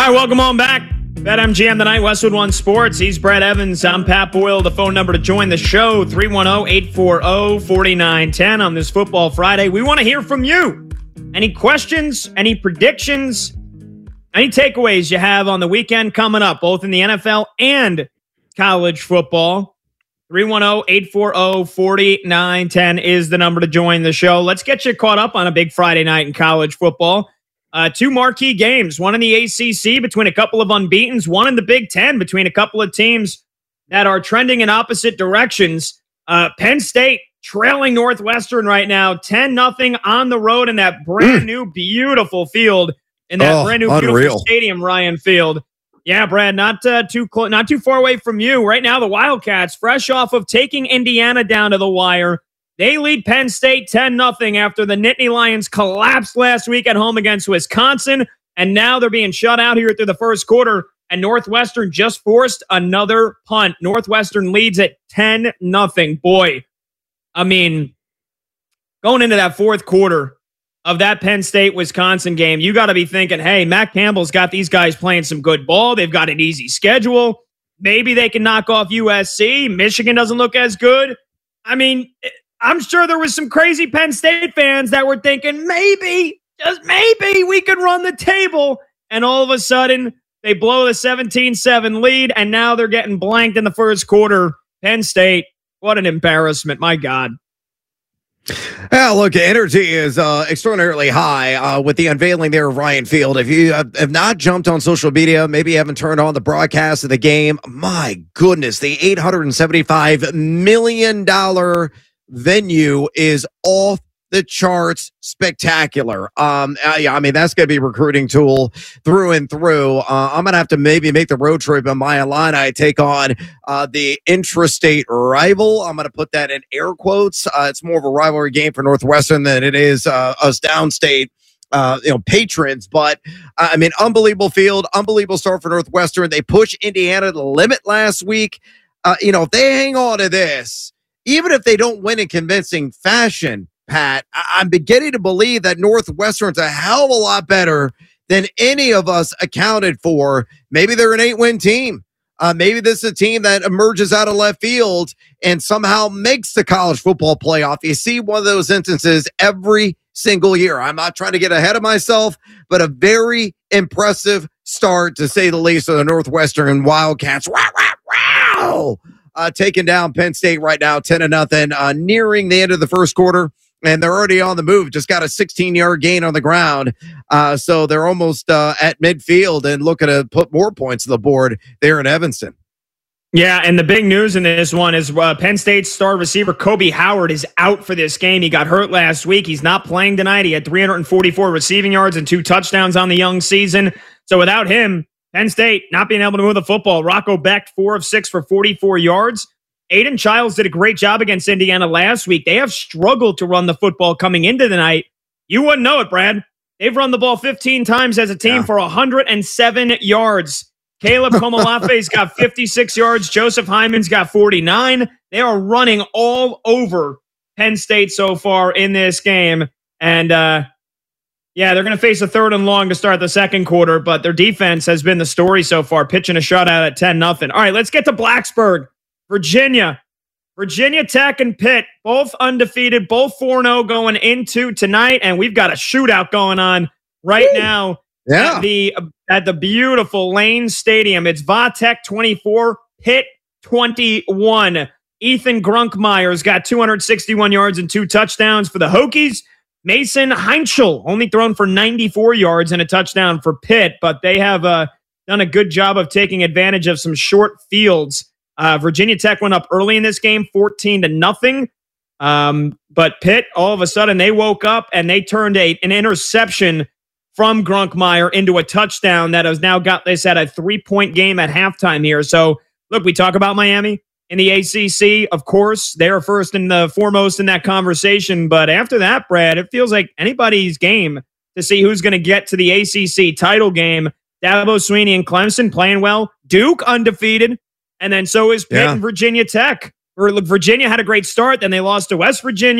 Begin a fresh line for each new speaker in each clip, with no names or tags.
All right, welcome on back. BetMGM Tonight, Westwood One Sports. He's Brad Evans. I'm Pat Boyle. The phone number to join the show, 310-840-4910 on this Football Friday. We want to hear from you. Any questions, any predictions, any takeaways you have on the weekend coming up, both in the NFL and college football. 310-840-4910 is the number to join the show. Let's get you caught up on a big Friday night in college football. Two marquee games, one in the ACC between a couple of unbeatens, one in the Big Ten between a couple of teams that are trending in opposite directions. Penn State trailing Northwestern right now, 10-0 on the road in that brand new, beautiful field, in that brand new, beautiful stadium, Ryan Field. Yeah, Brad, not too far away from you. Right now, the Wildcats, fresh off of taking Indiana down to the wire, they lead Penn State 10-0 after the Nittany Lions collapsed last week at home against Wisconsin, and now they're being shut out here through the first quarter, and Northwestern just forced another punt. Northwestern leads at 10-0. Boy, I mean, going into that fourth quarter of that Penn State-Wisconsin game, you got to be thinking, hey, Matt Campbell's got these guys playing some good ball. They've got an easy schedule. Maybe they can knock off USC. Michigan doesn't look as good. I mean, I'm sure there was some crazy Penn State fans that were thinking, maybe, just maybe, we could run the table. And all of a sudden, they blow the 17-7 lead, and now they're getting blanked in the first quarter. Penn State, what an embarrassment. My God.
Yeah, look, energy is extraordinarily high with the unveiling there of Ryan Field. If you have not jumped on social media, maybe you haven't turned on the broadcast of the game, my goodness, the $875 million venue is off the charts spectacular. Yeah, I mean, that's going to be a recruiting tool through and through. I'm going to have to maybe make the road trip in my Illini, take on the intrastate rival. I'm going to put that in air quotes. It's more of a rivalry game for Northwestern than it is us downstate patrons. But I mean, unbelievable field, unbelievable start for Northwestern. They pushed Indiana to the limit last week. If they hang on to this, even if they don't win in convincing fashion, Pat, I'm beginning to believe that Northwestern's a hell of a lot better than any of us accounted for. Maybe they're an 8-win team. Maybe this is a team that emerges out of left field and somehow makes the college football playoff. You see one of those instances every single year. I'm not trying to get ahead of myself, but a very impressive start, to say the least, of the Northwestern Wildcats. Wow! Taking down Penn State right now, 10-0, nearing the end of the first quarter. And they're already on the move. Just got a 16-yard gain on the ground. So they're almost at midfield and looking to put more points on the board there in Evanston.
Yeah, and the big news in this one is Penn State's star receiver Kobe Howard is out for this game. He got hurt last week. He's not playing tonight. He had 344 receiving yards and 2 touchdowns on the young season. So without him, Penn State not being able to move the football. Rocco Becht, 4 of 6 for 44 yards. Aiden Childs did a great job against Indiana last week. They have struggled to run the football coming into the night. You wouldn't know it, Brad. They've run the ball 15 times as a team for 107 yards. Caleb Komalafe's got 56 yards. Joseph Hyman's got 49. They are running all over Penn State so far in this game. And, they're going to face a 3rd and long to start the second quarter, but their defense has been the story so far, pitching a shutout at 10-0. All right, let's get to Blacksburg. Virginia Tech and Pitt, both undefeated, both 4-0 going into tonight, and we've got a shootout going on right now at the beautiful Lane Stadium. It's Va-Tech 24, Pitt 21. Ethan Grunkmeyer's got 261 yards and 2 touchdowns for the Hokies. Mason Heinschel only thrown for 94 yards and a touchdown for Pitt, but they have done a good job of taking advantage of some short fields. Virginia Tech went up early in this game, 14-0. But Pitt, all of a sudden, they woke up and they turned an interception from Grunkmeyer into a touchdown that has now got this at a 3-point game at halftime here. So, look, we talk about Miami in the ACC. Of course, they're first and foremost in that conversation. But after that, Brad, it feels like anybody's game to see who's going to get to the ACC title game. Dabo Swinney and Clemson playing well. Duke undefeated. And then so is Pitt and Virginia Tech. Virginia had a great start. Then they lost to West Virginia.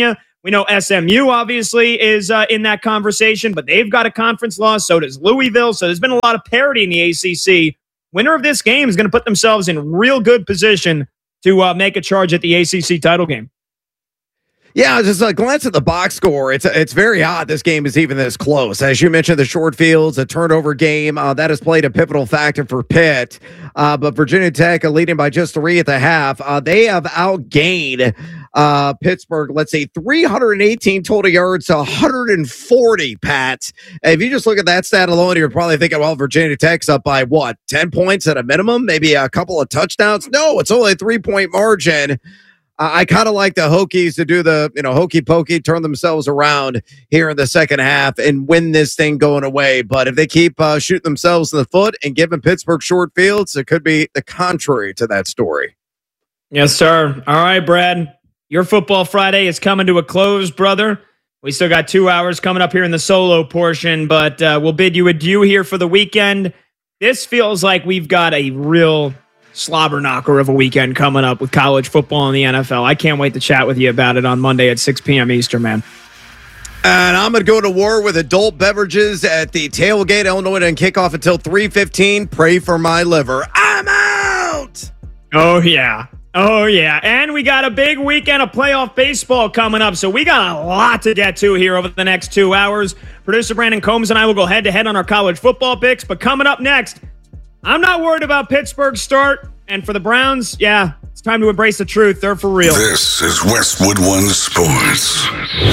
We know SMU obviously is in that conversation, but they've got a conference loss. So does Louisville. So there's been a lot of parity in the ACC. Winner of this game is going to put themselves in real good position to make a charge at the ACC title game.
Yeah, just a glance at the box score. It's very odd this game is even this close. As you mentioned, the short fields, a turnover game, that has played a pivotal factor for Pitt. But Virginia Tech leading by just 3 at the half. They have outgained Pittsburgh, let's say 318 total yards to 140, Pat. If you just look at that stat alone, you're probably thinking, well, Virginia Tech's up by what, 10 points at a minimum? Maybe a couple of touchdowns? No, it's only a 3-point margin. I kind of like the Hokies to do the, hokey pokey, turn themselves around here in the second half and win this thing going away. But if they keep shooting themselves in the foot and giving Pittsburgh short fields, it could be the contrary to that story.
Yes, sir. All right, Brad. Your Football Friday is coming to a close, brother. We still got 2 hours coming up here in the solo portion, but we'll bid you adieu here for the weekend. This feels like we've got a real slobber knocker of a weekend coming up with college football and the NFL. I can't wait to chat with you about it on Monday at 6 p.m. Eastern, man.
And I'm going to go to war with adult beverages at the tailgate. Illinois doesn't kick off until 3:15. Pray for my liver. I'm out!
Oh, yeah. Oh, yeah. And we got a big weekend of playoff baseball coming up, so we got a lot to get to here over the next 2 hours. Producer Brandon Combs and I will go head-to-head on our college football picks, but coming up next, I'm not worried about Pittsburgh's start. And for the Browns, yeah, it's time to embrace the truth. They're for real.
This is Westwood One Sports.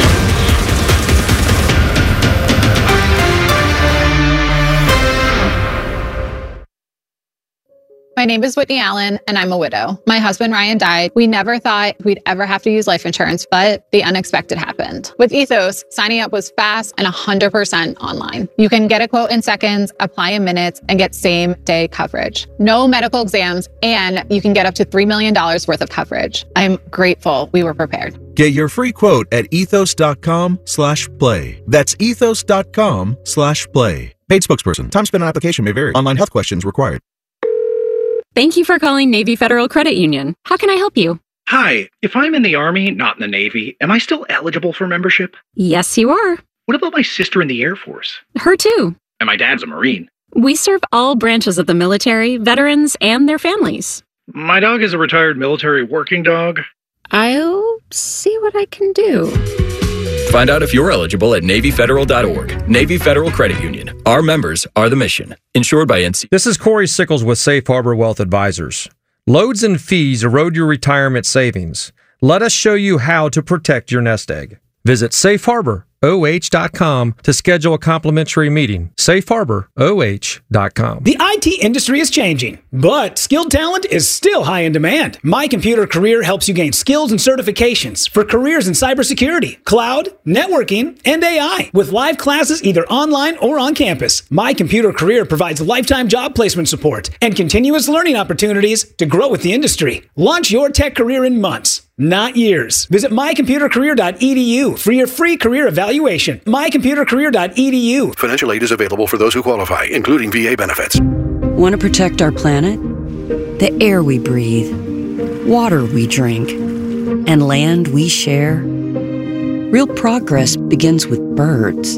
My name is Whitney Allen, and I'm a widow. My husband, Ryan, died. We never thought we'd ever have to use life insurance, but the unexpected happened. With Ethos, signing up was fast and 100% online. You can get a quote in seconds, apply in minutes, and get same-day coverage. No medical exams, and you can get up to $3 million worth of coverage. I'm grateful we were prepared.
Get your free quote at ethos.com/play. That's ethos.com/play. Paid spokesperson. Time spent on application may vary. Online health questions required.
Thank you for calling Navy Federal Credit Union. How can I help you?
Hi, if I'm in the Army, not in the Navy, am I still eligible for membership?
Yes, you are.
What about my sister in the Air Force?
Her too.
And my dad's a Marine.
We serve all branches of the military, veterans, and their families.
My dog is a retired military working dog.
I'll see what I can do.
Find out if you're eligible at NavyFederal.org. Navy Federal Credit Union. Our members are the mission. Insured by NC.
This is Corey Sickles with Safe Harbor Wealth Advisors. Loads and fees erode your retirement savings. Let us show you how to protect your nest egg. Visit safeharboroh.com to schedule a complimentary meeting. safeharboroh.com.
The IT industry is changing, but skilled talent is still high in demand. My Computer Career helps you gain skills and certifications for careers in cybersecurity, cloud, networking, and AI with live classes either online or on campus. My Computer Career provides lifetime job placement support and continuous learning opportunities to grow with the industry. Launch your tech career in months, not years. Visit mycomputercareer.edu for your free career evaluation. mycomputercareer.edu.
Financial aid is available for those who qualify, including VA benefits.
Want to protect our planet? The air we breathe, water we drink, and land we share? Real progress begins with birds.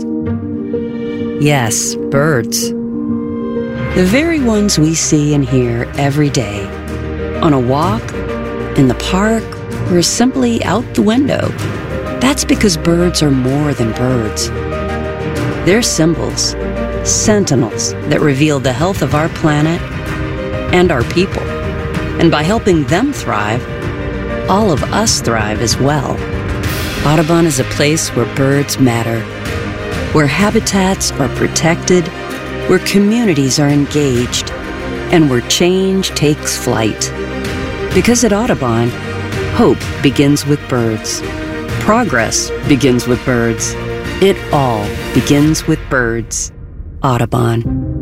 Yes, birds. The very ones we see and hear every day. On a walk, in the park, or simply out the window. That's because birds are more than birds. They're symbols, sentinels that reveal the health of our planet and our people. And by helping them thrive, all of us thrive as well. Audubon is a place where birds matter, where habitats are protected, where communities are engaged, and where change takes flight. Because at Audubon, hope begins with birds. Progress begins with birds. It all begins with birds. Audubon.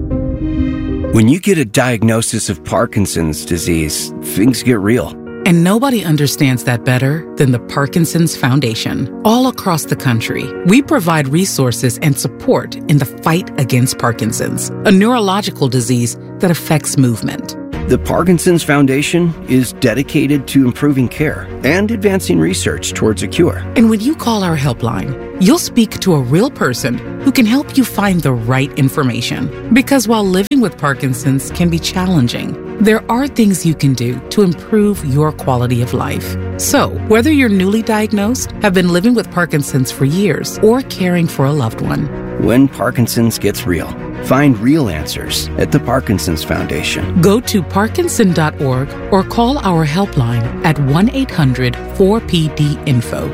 When you get a diagnosis of Parkinson's disease, things get real.
And nobody understands that better than the Parkinson's Foundation. All across the country, we provide resources and support in the fight against Parkinson's, a neurological disease that affects movement.
The Parkinson's Foundation is dedicated to improving care and advancing research towards a cure.
And when you call our helpline, you'll speak to a real person who can help you find the right information. Because while living with Parkinson's can be challenging, there are things you can do to improve your quality of life. So, whether you're newly diagnosed, have been living with Parkinson's for years, or caring for a loved one,
when Parkinson's gets real, find real answers at the Parkinson's Foundation.
Go to parkinson.org or call our helpline at 1-800-4PD-INFO,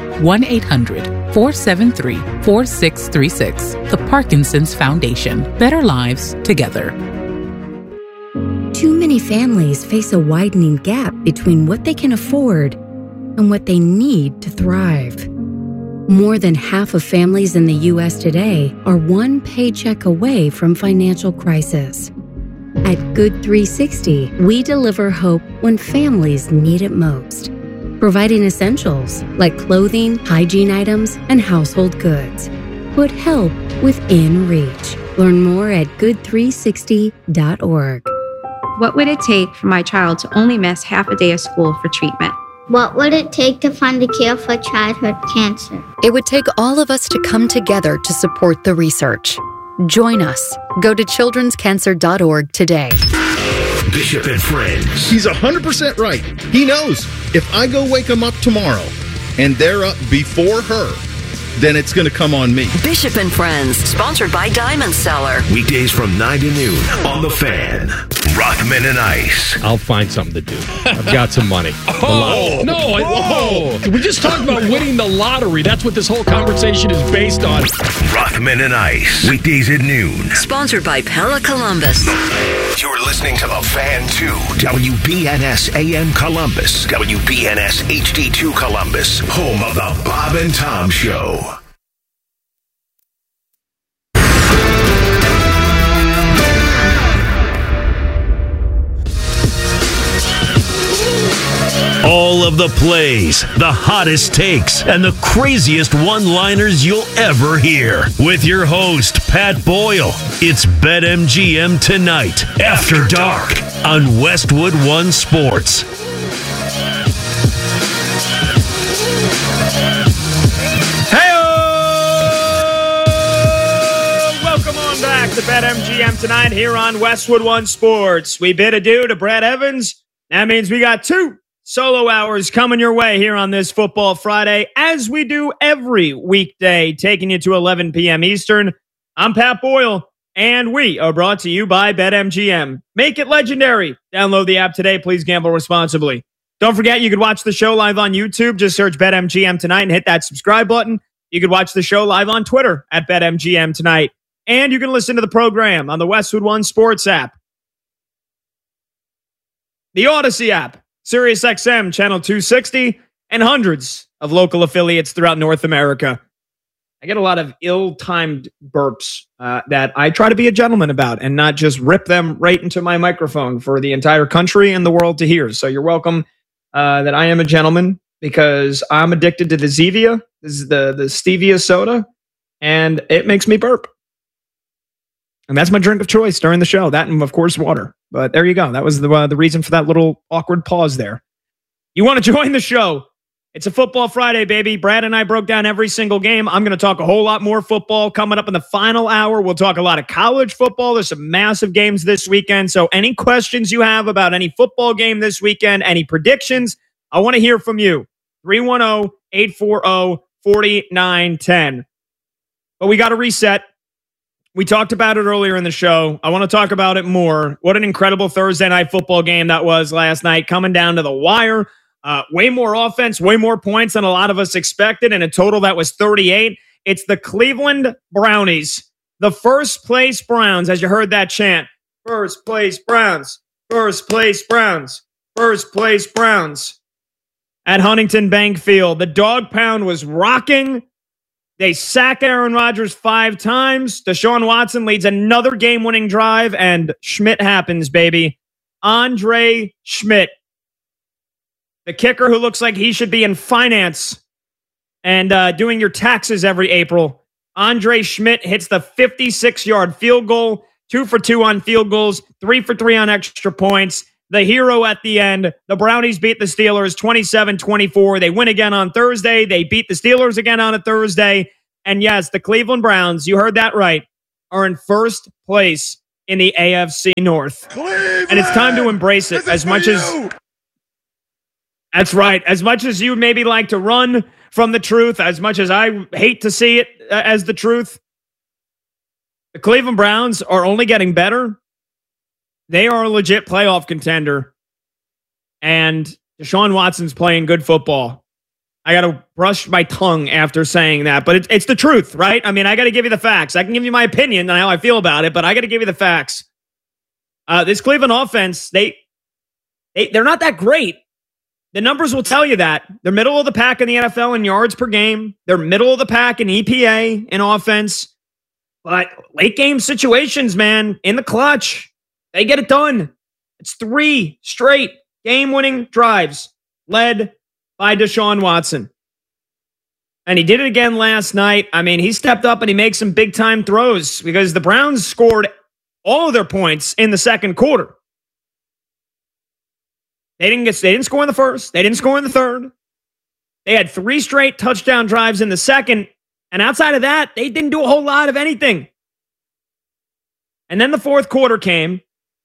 1-800-473-4636. The Parkinson's Foundation. Better lives together.
Too many families face a widening gap between what they can afford and what they need to thrive. More than half of families in the U.S. today are one paycheck away from financial crisis. At Good 360, we deliver hope when families need it most, providing essentials like clothing, hygiene items, and household goods. Put help within reach. Learn more at good360.org.
What would it take for my child to only miss half a day of school for treatment?
What would it take to find a cure for childhood cancer?
It would take all of us to come together to support the research. Join us. Go to childrenscancer.org today.
Bishop and Friends. He's 100% right. He knows if I go wake him up tomorrow and they're up before her, then it's going to come on me.
Bishop and Friends, sponsored by Diamond Seller.
Weekdays from 9 to noon on The Fan. Rothman and Ice.
I'll find something to do. I've got some money. We just talked about winning the lottery. That's what this whole conversation is based on.
Rothman and Ice. Weekdays at noon.
Sponsored by Pella Columbus.
You're listening to The Fan 2. WBNS AM Columbus. WBNS HD2 Columbus. Home of the Bob and Tom Show.
All of the plays, the hottest takes, and the craziest one-liners you'll ever hear. With your host, Pat Boyle. It's BetMGM Tonight, After Dark, on Westwood One Sports.
Welcome on back to BetMGM Tonight here on Westwood One Sports. We bid adieu to Brad Evans. That means we got 2 solo hours coming your way here on this Football Friday, as we do every weekday, taking you to 11 p.m. Eastern. I'm Pat Boyle, and we are brought to you by BetMGM. Make it legendary. Download the app today. Please gamble responsibly. Don't forget, you could watch the show live on YouTube. Just search BetMGM Tonight and hit that subscribe button. You could watch the show live on Twitter at BetMGM Tonight. And you can listen to the program on the Westwood One Sports app, the Odyssey app, SiriusXM Channel 260, and hundreds of local affiliates throughout North America. I get a lot of ill-timed burps that I try to be a gentleman about and not just rip them right into my microphone for the entire country and the world to hear. So you're welcome that I am a gentleman, because I'm addicted to the Zevia. This is the stevia soda, and it makes me burp. And that's my drink of choice during the show. That and, of course, water. But there you go. That was the reason for that little awkward pause there. You want to join the show? It's a Football Friday, baby. Brad and I broke down every single game. I'm going to talk a whole lot more football coming up in the final hour. We'll talk a lot of college football. There's some massive games this weekend. So any questions you have about any football game this weekend, any predictions, I want to hear from you. 310-840-4910. But we got to reset. We talked about it earlier in the show. I want to talk about it more. What an incredible Thursday night football game that was last night, coming down to the wire. Way more offense, way more points than a lot of us expected, and a total that was 38. It's the Cleveland Brownies, the first place Browns, as you heard that chant. First place Browns, first place Browns, first place Browns. At Huntington Bank Field, the dog pound was rocking. They sack Aaron Rodgers 5 times. Deshaun Watson leads another game-winning drive, and Schmidt happens, baby. Andre Schmidt, the kicker who looks like he should be in finance and doing your taxes every April. Andre Schmidt hits the 56-yard field goal, 2 for 2 on field goals, 3 for 3 on extra points. the hero at the end. The Brownies beat the Steelers 27-24. They win again on Thursday. They beat the Steelers again on a Thursday. And yes, the Cleveland Browns, you heard that right, are in first place in the AFC North. Cleveland, and it's time to embrace it as much as... That's right. As much as you maybe like to run from the truth, as much as I hate to see it as the truth, the Cleveland Browns are only getting better. They are a legit playoff contender. And Deshaun Watson's playing good football. I got to brush my tongue after saying that, but it's the truth, right? I mean, I got to give you the facts. I can give you my opinion on how I feel about it, but I got to give you the facts. This Cleveland offense, they're not that great. The numbers will tell you that. They're middle of the pack in the NFL in yards per game. They're middle of the pack in EPA in offense. But late game situations, man, in the clutch, they get it done. It's 3 straight game-winning drives led by Deshaun Watson. And he did it again last night. I mean, he stepped up and he makes some big-time throws because the Browns scored all of their points in the second quarter. They didn't score in the first. They didn't score in the third. They had 3 straight touchdown drives in the second. And outside of that, they didn't do a whole lot of anything. And then the fourth quarter came.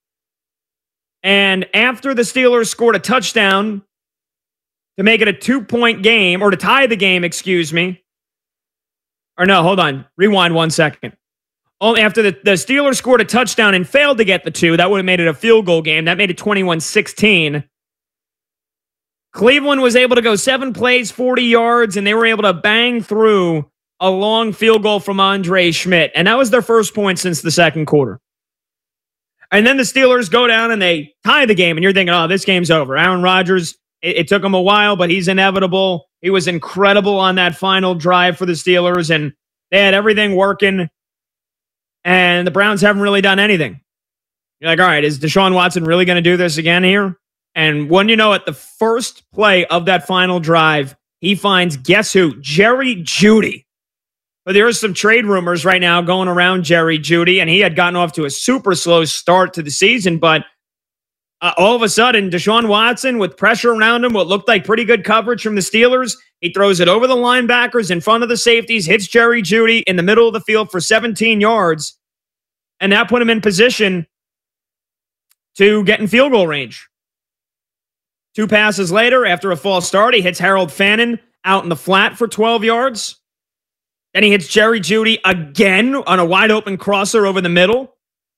And after the Steelers scored a touchdown to make it a 2-point game, or to tie the game, excuse me. Or no, hold on. Rewind 1 second. Only after the Steelers scored a touchdown and failed to get the 2, that would have made it a field goal game. That made it 21-16. Cleveland was able to go 7 plays, 40 yards, and they were able to bang through a long field goal from Andre Schmidt. And that was their first point since the second quarter. And then the Steelers go down and they tie the game. And you're thinking, oh, this game's over. Aaron Rodgers, it took him a while, but he's inevitable. He was incredible on that final drive for the Steelers. And they had everything working. And the Browns haven't really done anything. You're like, all right, is Deshaun Watson really going to do this again here? And when you know it, the first play of that final drive, he finds, guess who? Jerry Jeudy. But there are some trade rumors right now going around Jerry Jeudy, and he had gotten off to a super slow start to the season. But all of a sudden, Deshaun Watson, with pressure around him, what looked like pretty good coverage from the Steelers, he throws it over the linebackers in front of the safeties, hits Jerry Jeudy in the middle of the field for 17 yards, and that put him in position to get in field goal range. 2 passes later, after a false start, he hits Harold Fannin out in the flat for 12 yards. Then he hits Jerry Jeudy again on a wide open crosser over the middle.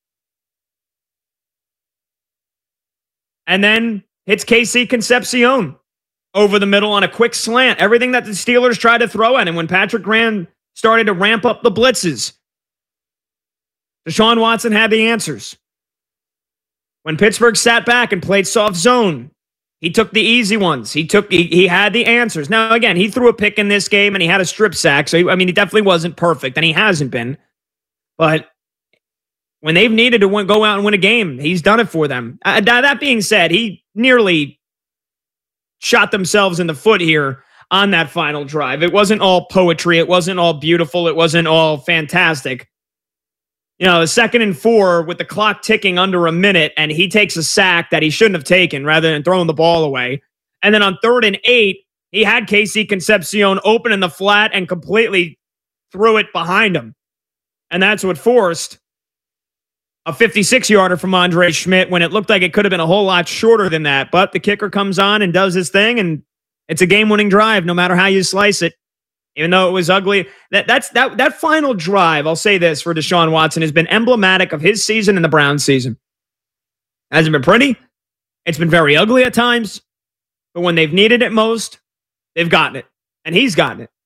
And then hits KC Concepcion over the middle on a quick slant. Everything that the Steelers tried to throw at him when Patrick Graham started to ramp up the blitzes. Deshaun Watson had the answers. When Pittsburgh sat back and played soft zone, he took the easy ones. He had the answers. Now, again, he threw a pick in this game and he had a strip sack. So, he definitely wasn't perfect, and he hasn't been. But when they've needed to go out and win a game, he's done it for them. That being said, he nearly shot themselves in the foot here on that final drive. It wasn't all poetry. It wasn't all beautiful. It wasn't all fantastic. The 2nd and 4 with the clock ticking under a minute, and he takes a sack that he shouldn't have taken rather than throwing the ball away. And then on 3rd and 8, he had KC Concepcion open in the flat and completely threw it behind him. And that's what forced a 56-yarder from Andre Schmidt when it looked like it could have been a whole lot shorter than that. But the kicker comes on and does his thing, and it's a game-winning drive no matter how you slice it. Even though it was ugly, that final drive, I'll say this for Deshaun Watson, has been emblematic of his season and the Browns season. It hasn't been pretty. It's been very ugly at times. But when they've needed it most, they've gotten it. And he's gotten it.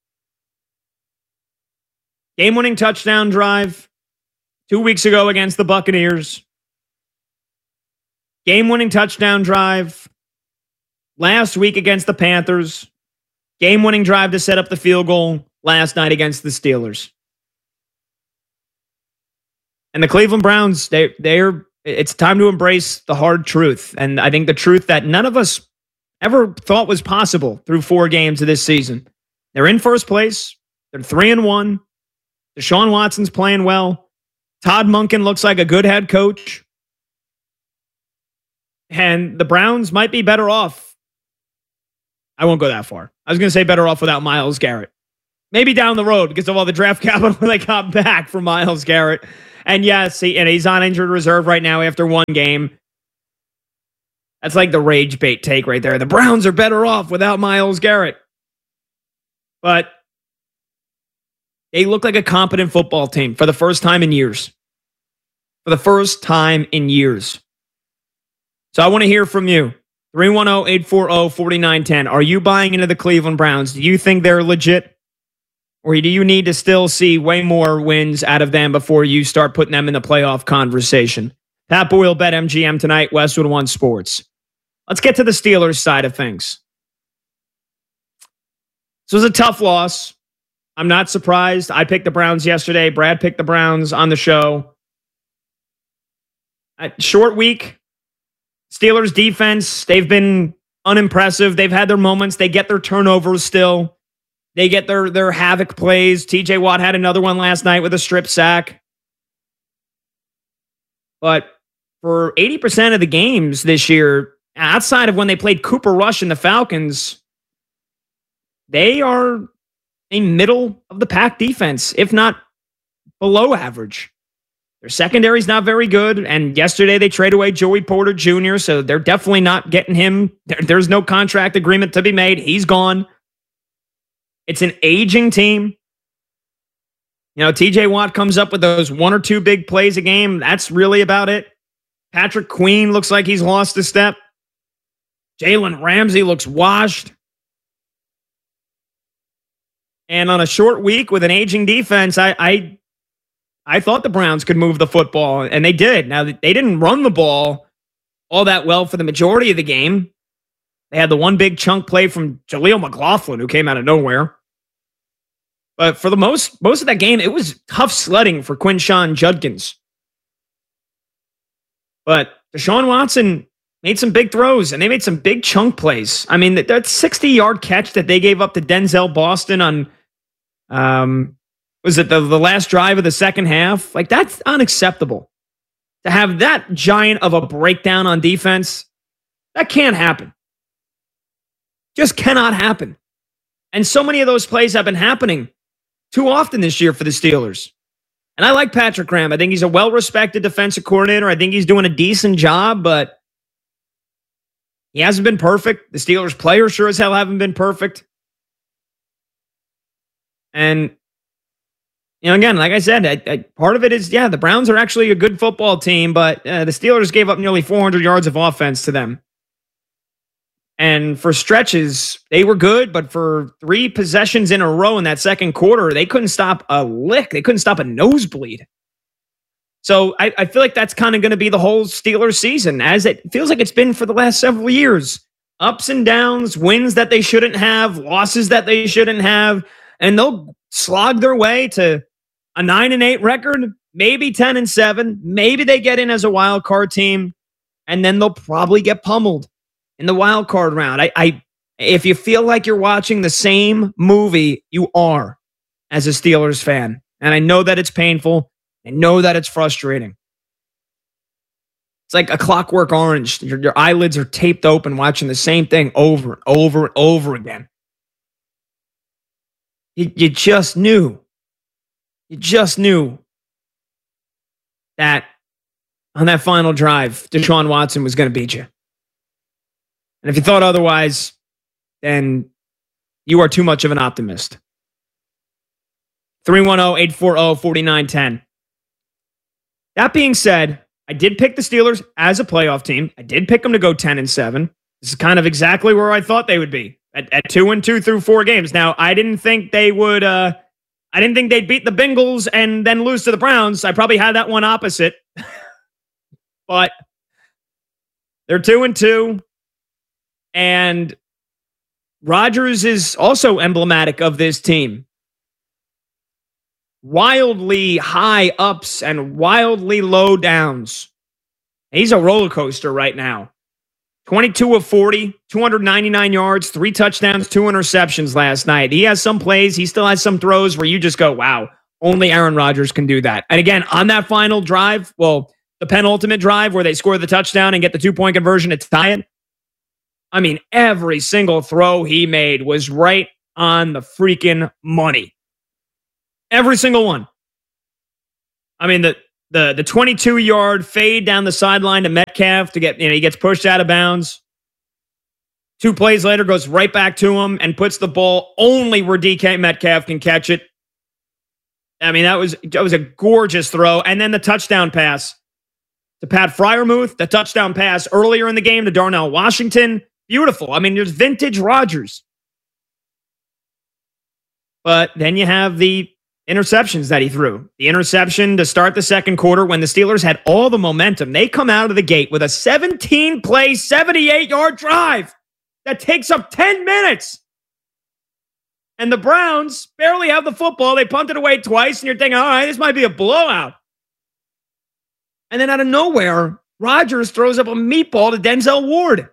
Game-winning touchdown drive 2 weeks ago against the Buccaneers. Game-winning touchdown drive last week against the Panthers. Game-winning drive to set up the field goal last night against the Steelers. And the Cleveland Browns, it's time to embrace the hard truth. And I think the truth that none of us ever thought was possible through 4 games of this season. They're in first place. They're 3-1. Deshaun Watson's playing well. Todd Monken looks like a good head coach. And the Browns might be better off. I won't go that far. I was going to say better off without Myles Garrett. Maybe down the road because of all the draft capital they got back for Myles Garrett. And yes, he's on injured reserve right now after one game. That's like the rage bait take right there. The Browns are better off without Myles Garrett. But they look like a competent football team for the first time in years. For the first time in years. So I want to hear from you. 310-840-4910. Are you buying into the Cleveland Browns? Do you think they're legit? Or do you need to still see way more wins out of them before you start putting them in the playoff conversation? Pat Boyle, BetMGM tonight, Westwood One Sports. Let's get to the Steelers side of things. This was a tough loss. I'm not surprised. I picked the Browns yesterday. Brad picked the Browns on the show. Short week. Steelers defense, they've been unimpressive. They've had their moments. They get their turnovers still. They get their havoc plays. TJ Watt had another one last night with a strip sack. But for 80% of the games this year, outside of when they played Cooper Rush and the Falcons, they are a middle of the pack defense, if not below average. Their secondary's not very good, and yesterday they traded away Joey Porter Jr., so they're definitely not getting him. There's no contract agreement to be made. He's gone. It's an aging team. You know, TJ Watt comes up with those one or two big plays a game. That's really about it. Patrick Queen looks like he's lost a step. Jalen Ramsey looks washed. And on a short week with an aging defense, I thought the Browns could move the football, and they did. Now, they didn't run the ball all that well for the majority of the game. They had the one big chunk play from Jaleel McLaughlin, who came out of nowhere. But for the most of that game, it was tough sledding for Quinshon Judkins. But Deshaun Watson made some big throws, and they made some big chunk plays. I mean, that 60-yard catch that they gave up to Denzel Boston on, was it the last drive of the second half? Like, that's unacceptable. To have that giant of a breakdown on defense, that can't happen. Just cannot happen. And so many of those plays have been happening too often this year for the Steelers. And I like Patrick Graham. I think he's a well-respected defensive coordinator. I think he's doing a decent job, but he hasn't been perfect. The Steelers players sure as hell haven't been perfect. And, you know, again, like I said, part of it is, the Browns are actually a good football team, but the Steelers gave up nearly 400 yards of offense to them. And for stretches, they were good, but for 3 possessions in a row in that second quarter, they couldn't stop a lick. They couldn't stop a nosebleed. So I feel like that's kind of going to be the whole Steelers season, as it feels like it's been for the last several years. Ups and downs, wins that they shouldn't have, losses that they shouldn't have, and they'll slog their way to a 9-8 record, maybe 10-7. Maybe they get in as a wild card team, and then they'll probably get pummeled in the wild card round. If you feel like you're watching the same movie, you are as a Steelers fan. And I know that it's painful. I know that it's frustrating. It's like a Clockwork Orange. Your eyelids are taped open watching the same thing over and over and over again. You just knew. You just knew that on that final drive, Deshaun Watson was going to beat you. And if you thought otherwise, then you are too much of an optimist. 310-840-4910. That being said, I did pick the Steelers as a playoff team. I did pick them to go 10-7. This is kind of exactly where I thought they would be at 2-2 through 4 games. Now, I didn't think they would. I didn't think they'd beat the Bengals and then lose to the Browns. I probably had that one opposite, but they're 2-2. And Rodgers is also emblematic of this team. Wildly high ups and wildly low downs. He's a roller coaster right now. 22 of 40, 299 yards, 3 touchdowns, 2 interceptions last night. He has some plays. He still has some throws where you just go, wow, only Aaron Rodgers can do that. And again, on that final drive, well, the penultimate drive where they score the touchdown and get the 2-point conversion to tie it. I mean, every single throw he made was right on the freaking money. Every single one. I mean, the 22-yard fade down the sideline to Metcalf to get, he gets pushed out of bounds. 2 plays later, goes right back to him and puts the ball only where DK Metcalf can catch it. I mean, that was a gorgeous throw. And then the touchdown pass to Pat Freiermuth, the touchdown pass earlier in the game to Darnell Washington. Beautiful. I mean, there's vintage Rodgers. But then you have the interceptions that he threw. The interception to start the second quarter when the Steelers had all the momentum. They come out of the gate with a 17-play, 78-yard drive that takes up 10 minutes. And the Browns barely have the football. They punted away twice, and you're thinking, all right, this might be a blowout. And then out of nowhere, Rodgers throws up a meatball to Denzel Ward.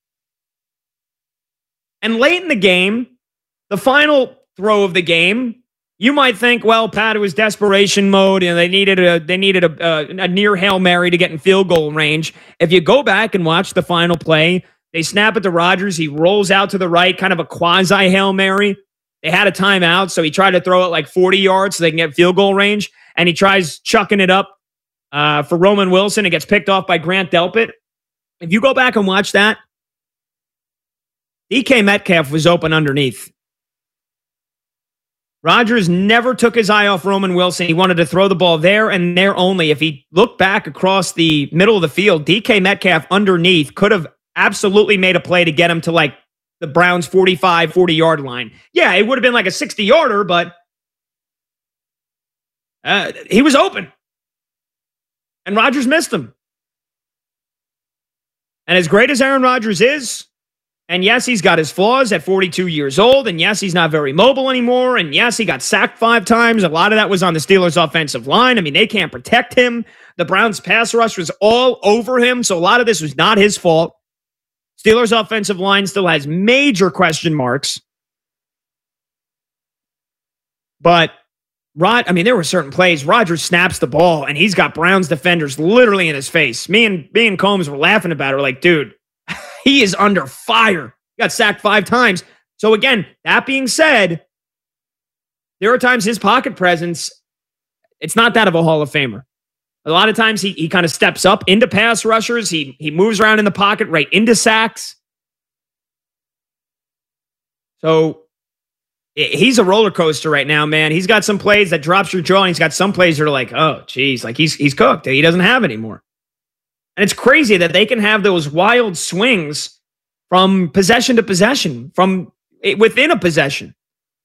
And late in the game, the final throw of the game, you might think, well, Pat, it was desperation mode, and they needed a near Hail Mary to get in field goal range. If you go back and watch the final play, they snap it to Rodgers. He rolls out to the right, kind of a quasi Hail Mary. They had a timeout, so he tried to throw it like 40 yards so they can get field goal range, and he tries chucking it up for Roman Wilson. It gets picked off by Grant Delpit. If you go back and watch that, DK Metcalf was open underneath. Rodgers never took his eye off Roman Wilson. He wanted to throw the ball there and there only. If he looked back across the middle of the field, DK Metcalf underneath could have absolutely made a play to get him to like the Browns' 45, 40-yard line. Yeah, it would have been like a 60-yarder, but he was open. And Rodgers missed him. And as great as Aaron Rodgers is, and yes, he's got his flaws at 42 years old, and yes, he's not very mobile anymore, and yes, he got sacked 5 times. A lot of that was on the Steelers' offensive line. I mean, they can't protect him. The Browns' pass rush was all over him, so a lot of this was not his fault. Steelers' offensive line still has major question marks. But, there were certain plays. Rodgers snaps the ball, and he's got Browns defenders literally in his face. Me and Combs were laughing about it. We're like, dude, he is under fire. He got sacked 5 times. So again, that being said, there are times his pocket presence, it's not that of a Hall of Famer. A lot of times he kind of steps up into pass rushers. He moves around in the pocket right into sacks. So he's a roller coaster right now, man. He's got some plays that drops your jaw, and he's got some plays that are like, oh, geez, like he's cooked. He doesn't have anymore. And it's crazy that they can have those wild swings from possession to possession, from within a possession.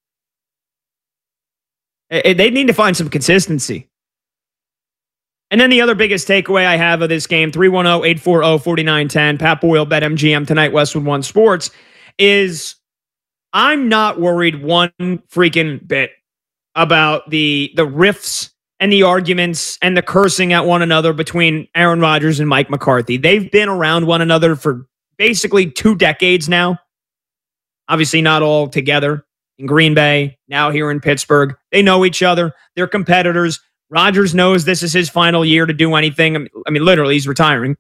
They need to find some consistency. And then the other biggest takeaway I have of this game, 310-840-4910, Pat Boyle, BetMGM tonight, Westwood One Sports, is I'm not worried one freaking bit about the riffs and the arguments and the cursing at one another between Aaron Rodgers and Mike McCarthy. They've been around one another for basically 2 decades now. Obviously not all together in Green Bay, now here in Pittsburgh. They know each other. They're competitors. Rodgers knows this is his final year to do anything. I mean, literally, he's retiring.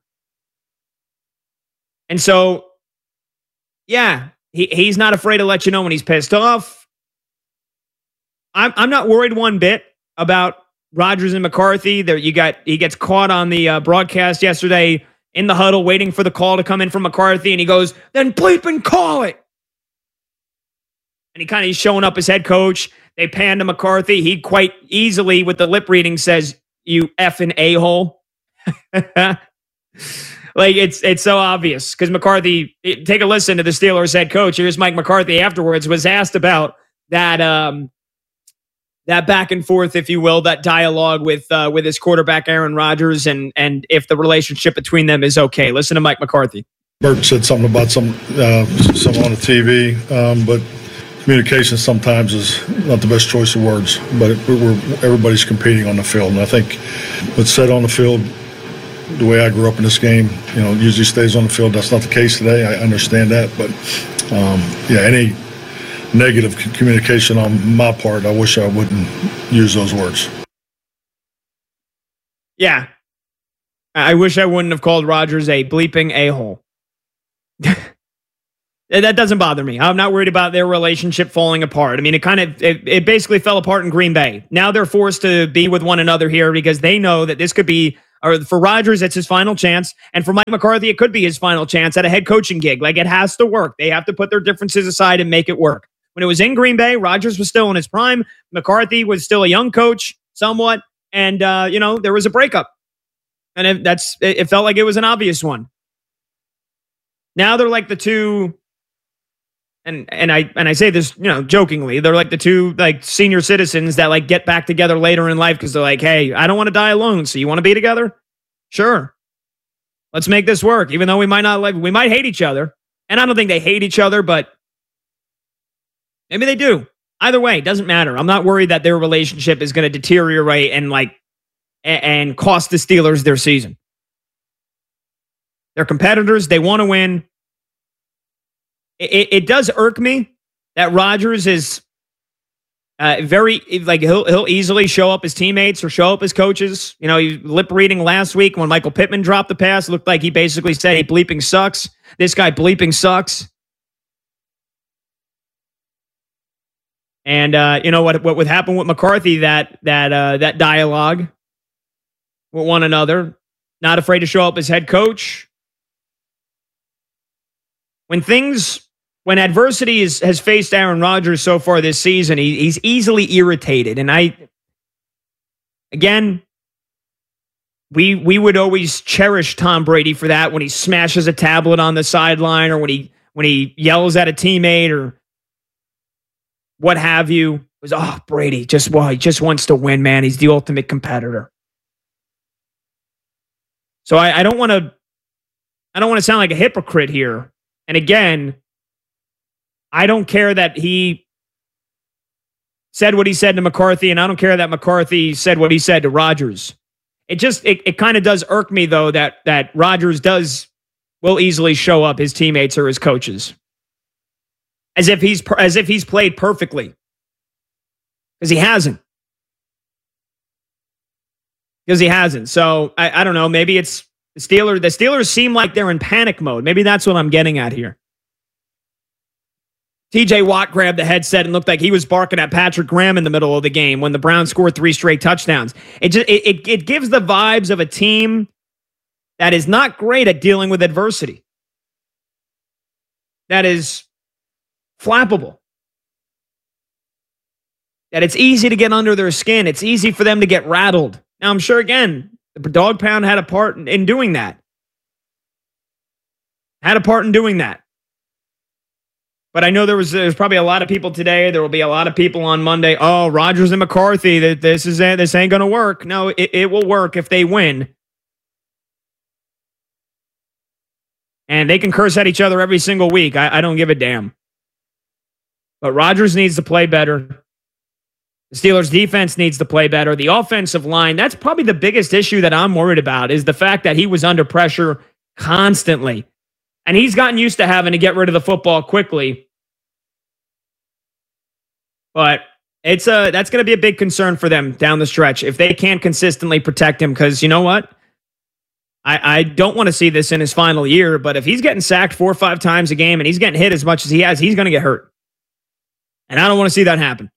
And so, yeah, he's not afraid to let you know when he's pissed off. I'm not worried one bit about Rodgers and McCarthy. He gets caught on the broadcast yesterday in the huddle waiting for the call to come in from McCarthy, and he goes, then bleep and call it. And he's showing up as head coach. They pan to McCarthy. He quite easily, with the lip reading, says, you effing a-hole. Like, it's so obvious. Because McCarthy, take a listen to the Steelers head coach. Here's Mike McCarthy afterwards, was asked about that back and forth, if you will, that dialogue with his quarterback, Aaron Rodgers, and if the relationship between them is okay. Listen to Mike McCarthy.
Bert said something about some on the TV, but communication sometimes is not the best choice of words, but everybody's competing on the field. And I think what's said on the field, the way I grew up in this game, usually stays on the field. That's not the case today. I understand that. But, any negative communication on my part, I wish I wouldn't use those words.
Yeah. I wish I wouldn't have called Rodgers a bleeping a-hole. That doesn't bother me. I'm not worried about their relationship falling apart. I mean, it basically fell apart in Green Bay. Now they're forced to be with one another here because they know that this could be, or for Rodgers, it's his final chance. And for Mike McCarthy, it could be his final chance at a head coaching gig. Like, it has to work. They have to put their differences aside and make it work. When it was in Green Bay, Rodgers was still in his prime. McCarthy was still a young coach, somewhat. And, there was a breakup. And it felt like it was an obvious one. Now they're like the two... And I say this, jokingly, they're like the two senior citizens that get back together later in life because they're like, hey, I don't want to die alone. So you want to be together? Sure. Let's make this work. Even though we might hate each other. And I don't think they hate each other, but maybe they do. Either way, it doesn't matter. I'm not worried that their relationship is going to deteriorate and cost the Steelers their season. They're competitors. They want to win. It does irk me that Rodgers is he'll easily show up his teammates or show up his coaches. He lip reading last week when Michael Pittman dropped the pass. It looked like he basically said, "He bleeping sucks. This guy bleeping sucks." And what would happen with McCarthy? That dialogue with one another, not afraid to show up as head coach. When adversity has faced Aaron Rodgers so far this season, he's easily irritated. And we would always cherish Tom Brady for that when he smashes a tablet on the sideline or when he yells at a teammate or what have you. It was, Brady, he just wants to win, man. He's the ultimate competitor. So I don't want to sound like a hypocrite here. And again, I don't care that he said what he said to McCarthy, and I don't care that McCarthy said what he said to Rodgers. It kind of does irk me, though, that Rodgers will easily show up his teammates or his coaches as if he's played perfectly, because he hasn't. So I don't know. Maybe it's the Steelers. The Steelers seem like they're in panic mode. Maybe that's what I'm getting at here. TJ Watt grabbed the headset and looked like he was barking at Patrick Graham in the middle of the game when the Browns scored 3 straight touchdowns. It gives the vibes of a team that is not great at dealing with adversity. That is flappable. That it's easy to get under their skin. It's easy for them to get rattled. Now, I'm sure, again, the dog pound had a part in doing that. But I know there's probably a lot of people today. There will be a lot of people on Monday. Oh, Rodgers and McCarthy, this ain't going to work. No, it will work if they win. And they can curse at each other every single week. I don't give a damn. But Rodgers needs to play better. The Steelers' defense needs to play better. The offensive line, that's probably the biggest issue that I'm worried about, is the fact that he was under pressure constantly. And he's gotten used to having to get rid of the football quickly. But that's going to be a big concern for them down the stretch if they can't consistently protect him. Because you know what? I don't want to see this in his final year, but if he's getting sacked 4 or 5 times a game and he's getting hit as much as he has, he's going to get hurt. And I don't want to see that happen.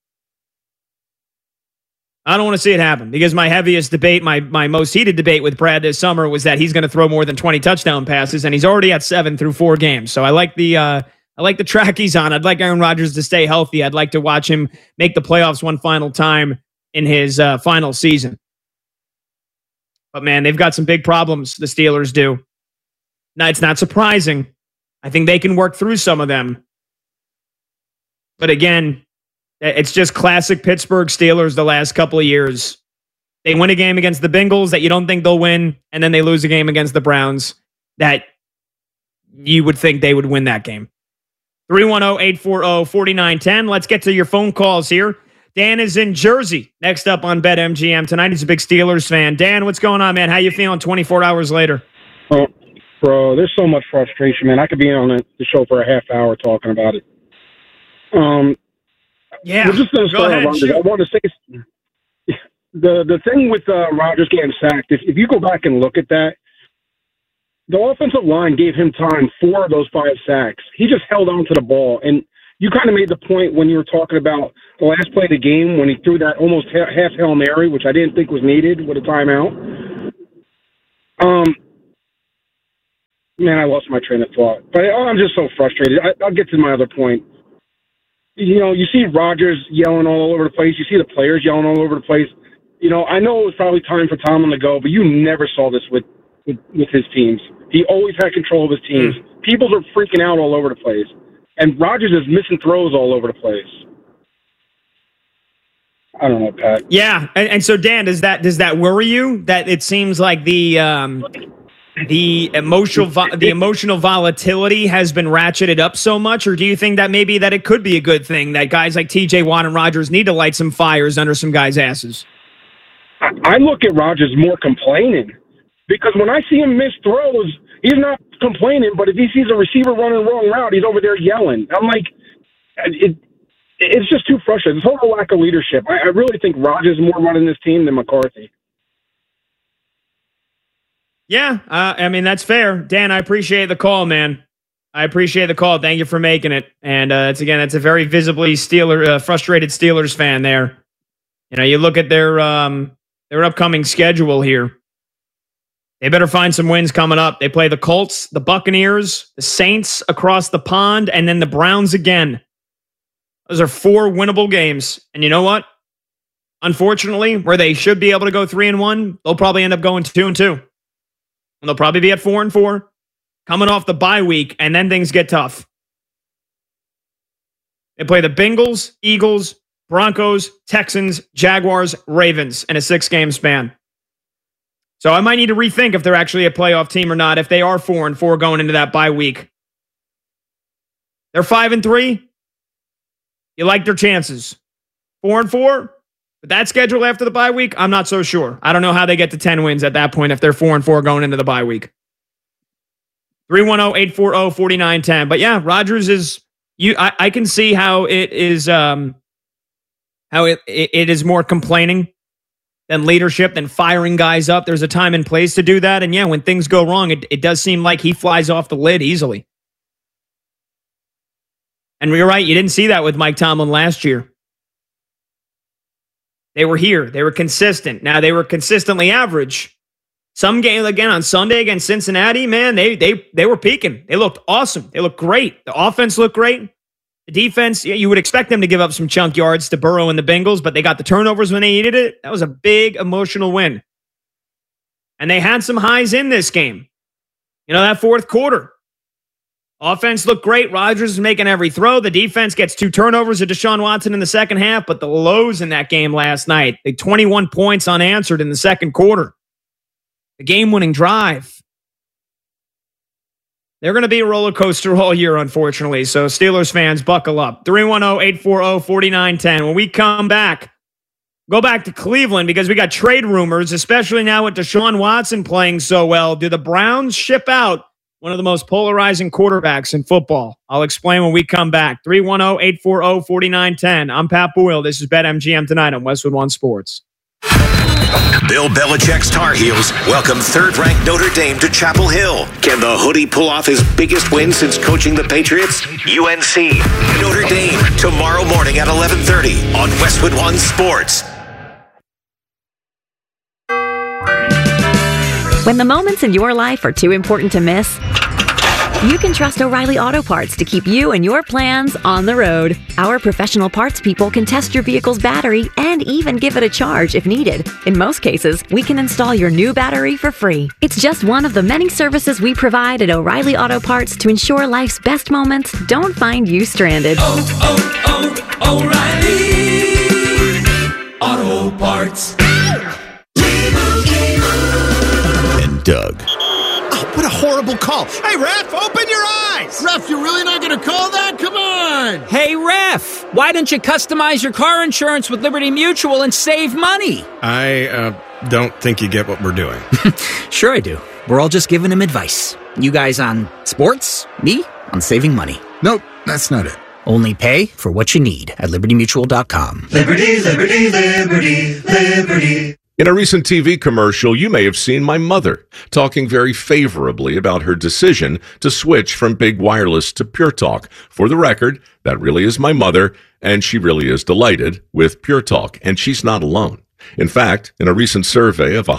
I don't want to see it happen because my heaviest debate, my most heated debate with Brad this summer was that he's going to throw more than 20 touchdown passes, and he's already at 7 through 4 games. So I like the track he's on. I'd like Aaron Rodgers to stay healthy. I'd like to watch him make the playoffs one final time in his final season. But man, they've got some big problems, the Steelers do. Now, it's not surprising. I think they can work through some of them. But again, it's just classic Pittsburgh Steelers the last couple of years. They win a game against the Bengals that you don't think they'll win, and then they lose a game against the Browns that you would think they would win that game. 310-840-4910. Let's get to your phone calls here. Dan is in Jersey. Next up on BetMGM tonight. He's a big Steelers fan. Dan, what's going on, man? How you feeling 24 hours later?
Oh, bro, there's so much frustration, man. I could be on the show for a half hour talking about it.
Yeah,
we're just going to start on Rodgers. I want to say the thing with Rodgers getting sacked, if you go back and look at that, the offensive line gave him time 4 of those 5 sacks. He just held on to the ball. And you kind of made the point when you were talking about the last play of the game when he threw that almost half Hail Mary, which I didn't think was needed with a timeout. Man, I lost my train of thought. But I'm just so frustrated. I'll get to my other point. You know, you see Rodgers yelling all over the place. You see the players yelling all over the place. You know, I know it was probably time for Tomlin to go, but you never saw this with his teams. He always had control of his teams. People are freaking out all over the place. And Rodgers is missing throws all over the place. I don't know, Pat.
Yeah, and so Dan, does that worry you? That it seems like the emotional volatility has been ratcheted up so much, or do you think that maybe that it could be a good thing that guys like T.J. Watt and Rodgers need to light some fires under some guys' asses?
I look at Rodgers more complaining because when I see him miss throws, he's not complaining, but if he sees a receiver running the wrong route, he's over there yelling. I'm like, it's just too frustrating. This whole lack of leadership. I really think Rodgers is more running this team than McCarthy.
Yeah, I mean, that's fair. Dan, I appreciate the call, man. I appreciate the call. Thank you for making it. And it's a very visibly frustrated Steelers fan there. You know, you look at their upcoming schedule here. They better find some wins coming up. They play the Colts, the Buccaneers, the Saints across the pond, and then the Browns again. Those are 4 winnable games. And you know what? Unfortunately, where they should be able to go 3-1, they'll probably end up going 2-2. And they'll probably be at 4-4, coming off the bye week, and then things get tough. They play the Bengals, Eagles, Broncos, Texans, Jaguars, Ravens in a 6-game span. So I might need to rethink if they're actually a playoff team or not if they are 4-4 going into that bye week. They're 5-3. You like their chances. 4-4. But that schedule after the bye week, I'm not so sure. I don't know how they get to 10 wins at that point if they're 4-4 going into the bye week. 310-840-4910. But yeah, Rodgers is I can see how it is how it is more complaining than leadership, than firing guys up. There's a time and place to do that. And yeah, when things go wrong, it does seem like he flies off the lid easily. And you're right, you didn't see that with Mike Tomlin last year. They were here. They were consistent. Now, they were consistently average. Some game, again, on Sunday against Cincinnati, man, they were peaking. They looked awesome. They looked great. The offense looked great. The defense, you would expect them to give up some chunk yards to Burrow and the Bengals, but they got the turnovers when they needed it. That was a big emotional win. And they had some highs in this game. You know, that fourth quarter. Offense looked great. Rodgers is making every throw. The defense gets 2 turnovers to Deshaun Watson in the second half, but the lows in that game last night, they 21 points unanswered in the second quarter. The game-winning drive. They're going to be a roller coaster all year, unfortunately. So Steelers fans, buckle up. 310-840-4910. When we come back, go back to Cleveland because we got trade rumors, especially now with Deshaun Watson playing so well. Do the Browns ship out one of the most polarizing quarterbacks in football? I'll explain when we come back. 310-840-4910. I'm Pat Boyle. This is BetMGM Tonight on Westwood One Sports.
Bill Belichick's Tar Heels welcome third-ranked Notre Dame to Chapel Hill. Can the Hoodie pull off his biggest win since coaching the Patriots? UNC, Notre Dame, tomorrow morning at 11:30 on Westwood One Sports.
When the moments in your life are too important to miss, you can trust O'Reilly Auto Parts to keep you and your plans on the road. Our professional parts people can test your vehicle's battery and even give it a charge if needed. In most cases, we can install your new battery for free. It's just one of the many services we provide at O'Reilly Auto Parts to ensure life's best moments don't find you stranded.
O'Reilly Auto Parts.
And Doug.
What a horrible call. Hey, ref, open your eyes.
Ref, you're really not going to call that? Come on.
Hey, ref, why don't you customize your car insurance with Liberty Mutual and save money?
I don't think you get what we're doing.
Sure I do. We're all just giving him advice. You guys on sports, me on saving money.
Nope, that's not it.
Only pay for what you need at libertymutual.com.
Liberty, liberty, liberty, liberty.
In a recent TV commercial, you may have seen my mother talking very favorably about her decision to switch from big wireless to Pure Talk. For the record, that really is my mother, and she really is delighted with Pure Talk, and she's not alone. In fact, in a recent survey of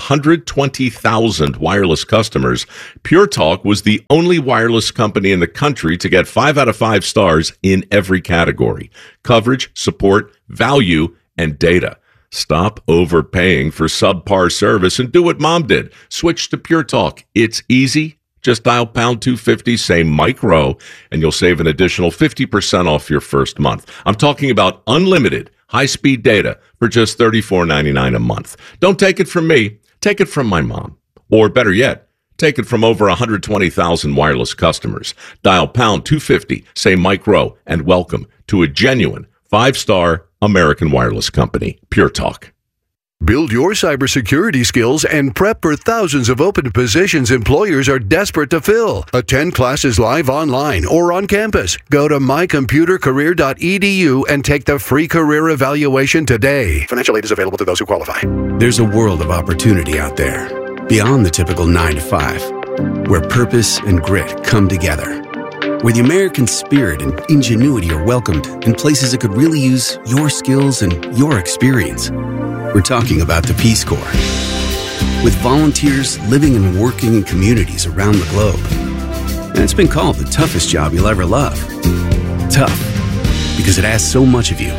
120,000 wireless customers, Pure Talk was the only wireless company in the country to get 5 out of 5 stars in every category: coverage, support, value, and data. Stop overpaying for subpar service and do what Mom did. Switch to Pure Talk. It's easy. Just dial pound 250, say Mike Rowe, and you'll save an additional 50% off your first month. I'm talking about unlimited high-speed data for just $34.99 a month. Don't take it from me. Take it from my mom. Or better yet, take it from over 120,000 wireless customers. Dial pound 250, say Mike Rowe, and welcome to a genuine 5-star American wireless company, Pure Talk.
Build your cybersecurity skills and prep for thousands of open positions employers are desperate to fill. Attend classes live online or on campus. Go to mycomputercareer.edu and take the free career evaluation today. Financial aid is available to those who qualify.
There's a world of opportunity out there, beyond the typical 9 to 5, where purpose and grit come together. Where the American spirit and ingenuity are welcomed in places that could really use your skills and your experience. We're talking about the Peace Corps. With volunteers living and working in communities around the globe. And it's been called the toughest job you'll ever love. Tough, because it asks so much of you.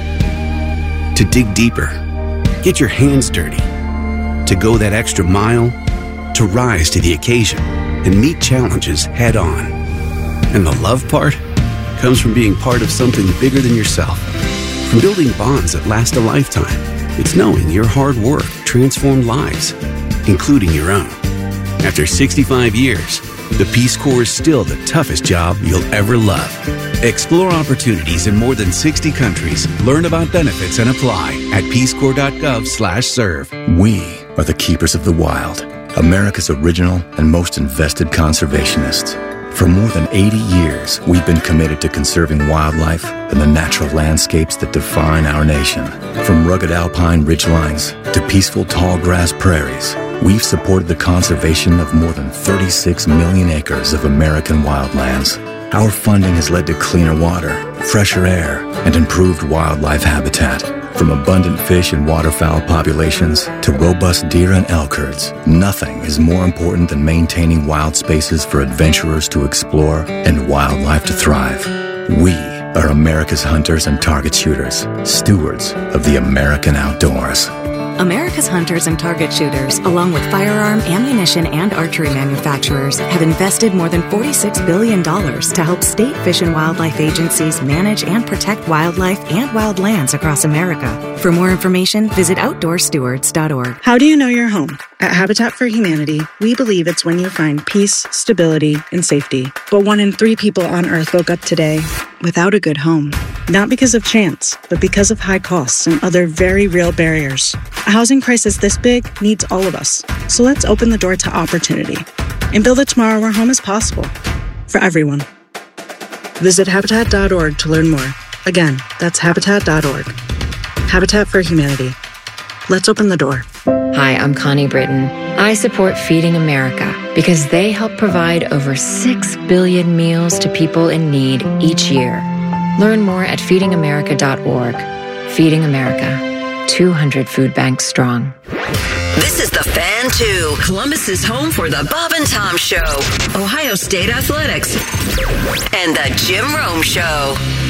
To dig deeper, get your hands dirty, to go that extra mile, to rise to the occasion and meet challenges head on. And the love part comes from being part of something bigger than yourself. From building bonds that last a lifetime. It's knowing your hard work transformed lives, including your own. After 65 years, the Peace Corps is still the toughest job you'll ever love. Explore opportunities in more than 60 countries. Learn about benefits and apply at peacecorps.gov/serve.
We are the keepers of the wild, America's original and most invested conservationists. For more than 80 years, we've been committed to conserving wildlife and the natural landscapes that define our nation. From rugged alpine ridgelines to peaceful tall grass prairies, we've supported the conservation of more than 36 million acres of American wildlands. Our funding has led to cleaner water, fresher air, and improved wildlife habitat. From abundant fish and waterfowl populations to robust deer and elk herds, nothing is more important than maintaining wild spaces for adventurers to explore and wildlife to thrive. We are America's hunters and target shooters, stewards of the American outdoors.
America's hunters and target shooters, along with firearm, ammunition, and archery manufacturers, have invested more than $46 billion to help state fish and wildlife agencies manage and protect wildlife and wildlands across America. For more information, visit OutdoorStewards.org.
How do you know you're home? At Habitat for Humanity, we believe it's when you find peace, stability, and safety. But 1 in 3 people on Earth woke up today without a good home. Not because of chance, but because of high costs and other very real barriers. A housing crisis this big needs all of us. So let's open the door to opportunity and build a tomorrow where home is possible for everyone. Visit Habitat.org to learn more. Again, that's Habitat.org. Habitat for Humanity. Let's open the door.
Hi, I'm Connie Britton. I support Feeding America because they help provide over 6 billion meals to people in need each year. Learn more at feedingamerica.org. Feeding America, 200 food banks strong.
This is The Fan 2, Columbus's home for the Bob and Tom Show, Ohio State Athletics, and the Jim Rome Show.